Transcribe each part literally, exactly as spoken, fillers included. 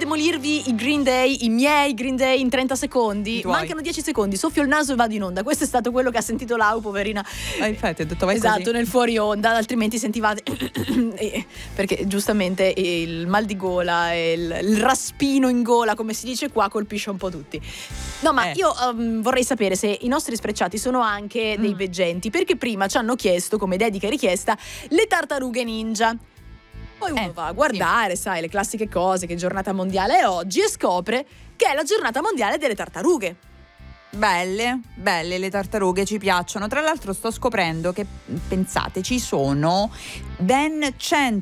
demolirvi i Green Day, i miei Green Day in trenta secondi? Mancano dieci secondi, soffio il naso e vado in onda. Questo è stato quello che ha sentito Lau, poverina. Ah, infatti, ho detto vai esatto, così. nel fuori onda, altrimenti sentivate perché giustamente il mal di gola e il, il raspino in gola, come si dice qua, colpisce un po' tutti. No, ma eh. io um, vorrei sapere se i nostri sprecciati sono anche dei mm. veggenti, perché prima ci hanno chiesto, come dedica e richiesta, le tartarughe ninja. Poi uno Eh, va a guardare, sì. sai, le classiche cose, che giornata mondiale è oggi, e scopre che è la giornata mondiale delle tartarughe. Belle, belle le tartarughe, ci piacciono. Tra l'altro sto scoprendo che, pensate, ci sono ben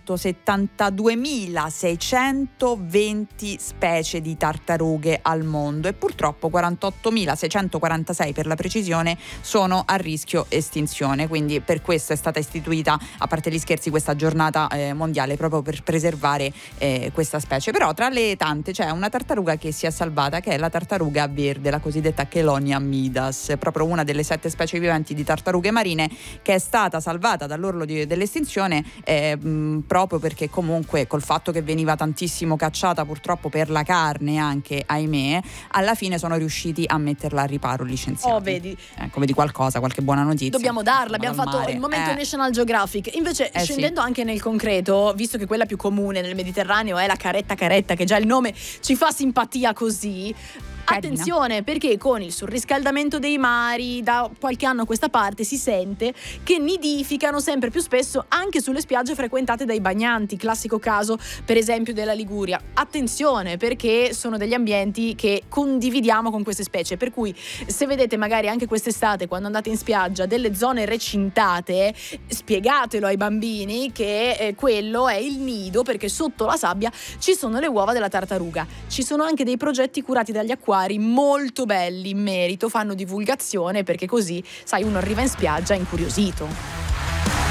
centosettantaduemilaseicentoventi specie di tartarughe al mondo e purtroppo quarantottomilaseicentoquarantasei per la precisione sono a rischio estinzione, quindi per questo è stata istituita, a parte gli scherzi, questa giornata eh, mondiale proprio per preservare eh, questa specie. Però tra le tante c'è una tartaruga che si è salvata, che è la tartaruga verde, la cosiddetta Chelonia midas, proprio una delle sette specie viventi di tartarughe marine che è stata salvata dall'orlo di, dell'estinzione eh, mh, proprio perché comunque col fatto che veniva tantissimo cacciata purtroppo per la carne anche, ahimè, alla fine sono riusciti a metterla a riparo, licenziati. Oh, vedi. Ecco, vedi qualcosa, qualche buona notizia. Dobbiamo darla, abbiamo fatto mare. il momento eh. National Geographic. Invece eh, scendendo sì. anche nel concreto, visto che quella più comune nel Mediterraneo è la caretta caretta, che già il nome ci fa simpatia così. Carina. Attenzione, perché con il surriscaldamento dei mari da qualche anno a questa parte si sente che nidificano sempre più spesso anche sulle spiagge frequentate dai bagnanti, classico caso per esempio della Liguria. Attenzione, perché sono degli ambienti che condividiamo con queste specie, per cui se vedete magari anche quest'estate quando andate in spiaggia delle zone recintate, spiegatelo ai bambini che eh, quello è il nido, perché sotto la sabbia ci sono le uova della tartaruga. Ci sono anche dei progetti curati dagli acquari molto belli in merito, fanno divulgazione, perché così sai uno arriva in spiaggia incuriosito.